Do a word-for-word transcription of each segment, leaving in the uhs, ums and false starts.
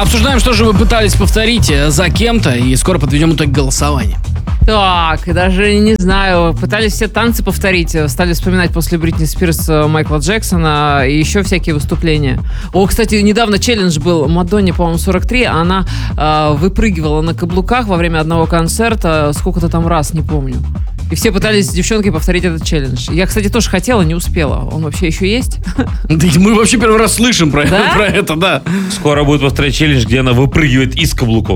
Обсуждаем, что же вы пытались повторить за кем-то, и скоро подведем итог голосования. Так, даже не знаю, пытались все танцы повторить, стали вспоминать после Бритни Спирс, Майкла Джексона и еще всякие выступления. О, кстати, недавно челлендж был, Мадонне, по-моему, сорок три, а она э, выпрыгивала на каблуках во время одного концерта, сколько-то там раз, не помню. И все пытались с девчонкой повторить этот челлендж. Я, кстати, тоже хотела, не успела. Он вообще еще есть? Да мы вообще первый раз слышим про, да? про это, да. Скоро будет повторять челлендж, где она выпрыгивает из каблуков.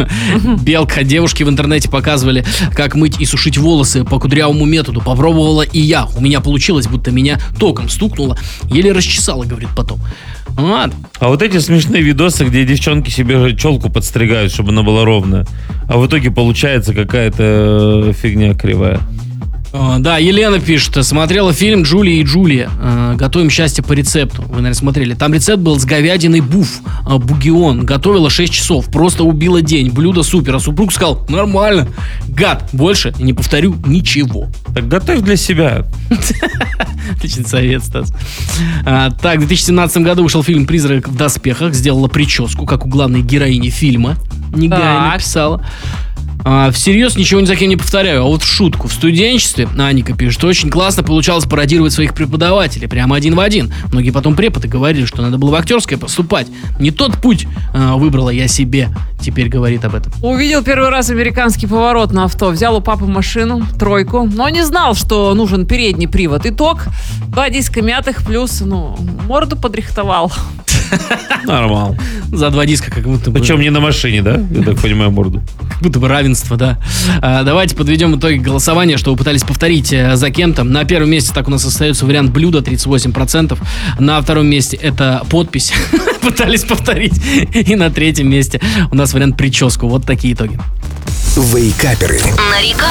Белка. Девушки в интернете показывали, как мыть и сушить волосы по кудрявому методу. Попробовала и я. У меня получилось, будто меня током стукнуло. Еле расчесала, говорит потом. Ладно. А вот эти смешные видосы, где девчонки себе челку подстригают, чтобы она была ровная, а в итоге получается какая-то фигня кривая. Да, Елена пишет, смотрела фильм «Джулия и Джулия. Готовим счастье по рецепту». Вы, наверное, смотрели. Там рецепт был с говядиной буф, бугион. Готовила шесть часов, просто убила день. Блюдо супер. А супруг сказал, нормально. Гад, больше не повторю ничего. Так готовь для себя. Отличный совет, Стас. А, так, в две тысячи семнадцатом году вышел фильм «Призрак в доспехах». Сделала прическу, как у главной героини фильма. Негая написала. А, всерьез ничего ни за кем не повторяю, а вот в шутку. В студенчестве, Аника пишет, очень классно получалось пародировать своих преподавателей, прямо один в один. Многие потом преподы говорили, что надо было в актерское поступать. Не тот путь а, выбрала я себе, теперь говорит об этом. Увидел первый раз американский поворот на авто, взял у папы машину, тройку, но не знал, что нужен передний привод. Итог, два диска мятых плюс, ну, морду подрихтовал. Нормально. За два диска как будто бы... Причем не на машине, да? Я так понимаю, морду. Как будто бы равенство, да. А, давайте подведем итоги голосования, что вы пытались повторить а, за кем-то. На первом месте так у нас остается вариант блюда, тридцать восемь процентов. На втором месте это подпись. Пытались повторить. И на третьем месте у нас вариант прическу. Вот такие итоги. Вейкаперы. На Рика